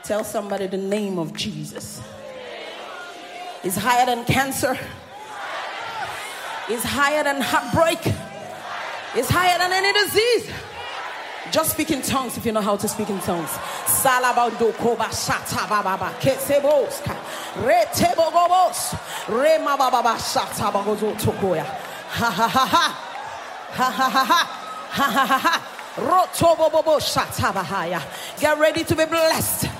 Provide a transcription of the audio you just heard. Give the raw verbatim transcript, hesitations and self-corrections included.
Tell somebody the name of Jesus is higher than cancer. Is higher than heartbreak. Is higher than any disease. Just speak in tongues if you know how to speak in tongues. Salabando koba shata baba kesebos retebo gobos rema baba shata bagozo tokoya. Ha ha ha ha ha ha ha ha ha ha ha. Rotobo bobo shata bahaya. Get ready to be blessed.